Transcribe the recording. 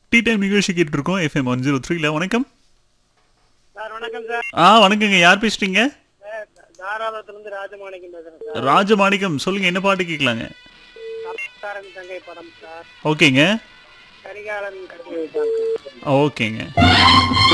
Tea time நிகழ்ச்சி கேட்டு இருக்கோம் FM 103ல. வணக்கம். சார் வணக்கம் சார். வணக்கங்க. யார் பேசுறீங்க? தாராபுரத்துல இருந்து ராஜமாணிக்கம் பேசுறேன் சார். ராஜமாணிக்கம், சொல்லுங்க, என்ன பாட்டு கேட்கலாங்க? சப்தாரன் தங்கை படம் சார். ஓகேங்க. கரிகாலன் கட்டி வைத்தாங்க. ஓகேங்க.